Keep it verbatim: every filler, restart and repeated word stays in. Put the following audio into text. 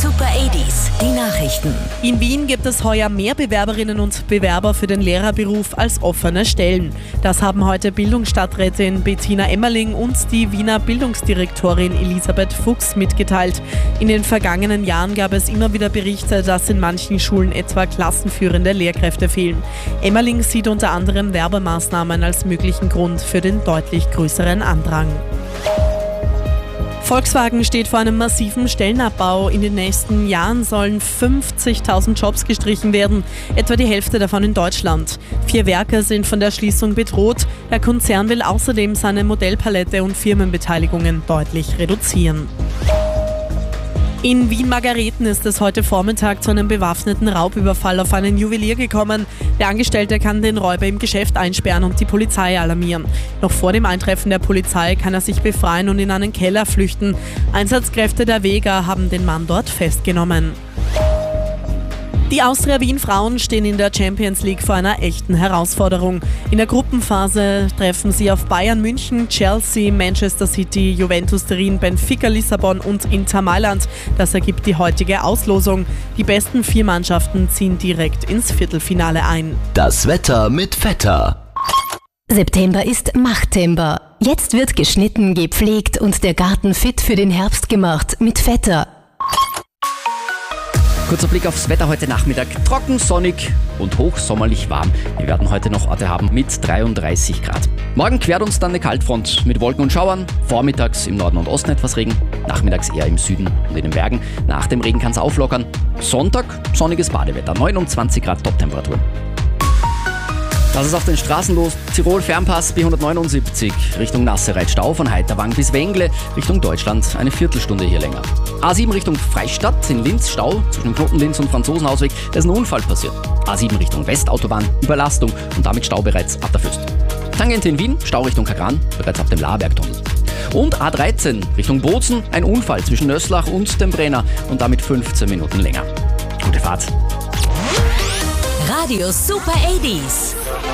Super achtziger, die Nachrichten. In Wien gibt es heuer mehr Bewerberinnen und Bewerber für den Lehrerberuf als offene Stellen. Das haben heute Bildungsstadträtin Bettina Emmerling und die Wiener Bildungsdirektorin Elisabeth Fuchs mitgeteilt. In den vergangenen Jahren gab es immer wieder Berichte, dass in manchen Schulen etwa klassenführende Lehrkräfte fehlen. Emmerling sieht unter anderem Werbemaßnahmen als möglichen Grund für den deutlich größeren Andrang. Volkswagen steht vor einem massiven Stellenabbau. In den nächsten Jahren sollen fünfzigtausend Jobs gestrichen werden, etwa die Hälfte davon in Deutschland. Vier Werke sind von der Schließung bedroht. Der Konzern will außerdem seine Modellpalette und Firmenbeteiligungen deutlich reduzieren. In Wien-Margareten ist es heute Vormittag zu einem bewaffneten Raubüberfall auf einen Juwelier gekommen. Der Angestellte kann den Räuber im Geschäft einsperren und die Polizei alarmieren. Noch vor dem Eintreffen der Polizei kann er sich befreien und in einen Keller flüchten. Einsatzkräfte der Vega haben den Mann dort festgenommen. Die Austria Wien-Frauen stehen in der Champions League vor einer echten Herausforderung. In der Gruppenphase treffen sie auf Bayern München, Chelsea, Manchester City, Juventus Turin, Benfica Lissabon und Inter Mailand. Das ergibt die heutige Auslosung. Die besten vier Mannschaften ziehen direkt ins Viertelfinale ein. Das Wetter mit Vetter. September ist Machttember. Jetzt wird geschnitten, gepflegt und der Garten fit für den Herbst gemacht mit Vetter. Kurzer Blick aufs Wetter heute Nachmittag. Trocken, sonnig und hochsommerlich warm. Wir werden heute noch Orte haben mit dreiunddreißig Grad. Morgen quert uns dann eine Kaltfront mit Wolken und Schauern. Vormittags im Norden und Osten etwas Regen, nachmittags eher im Süden und in den Bergen. Nach dem Regen kann es auflockern. Sonntag sonniges Badewetter, neunundzwanzig Grad Toptemperaturen. Was ist auf den Straßen los? Tirol Fernpass B hundertneunundsiebzig Richtung Nassereit, Stau von Heiterwang bis Wengle Richtung Deutschland, eine Viertelstunde hier länger. A sieben Richtung Freistadt, in Linz Stau zwischen dem Knoten Linz und Franzosenausweg, da ist ein Unfall passiert. A sieben Richtung Westautobahn, Überlastung und damit Stau bereits ab der Fürst. Tangente in Wien, Stau Richtung Kagran, bereits ab dem Labergtunnel. Und A dreizehn Richtung Bozen, ein Unfall zwischen Nöslach und dem Brenner und damit fünfzehn Minuten länger. Gute Fahrt. Radio Super achtziger.